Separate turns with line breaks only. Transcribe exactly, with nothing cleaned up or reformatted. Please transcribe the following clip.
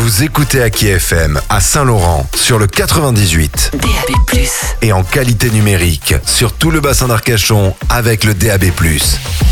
Vous écoutez Aki F M à Saint-Laurent sur le quatre-vingt-dix-huit.
D A B plus.
Et en qualité numérique sur tout le bassin d'Arcachon avec le D A B plus.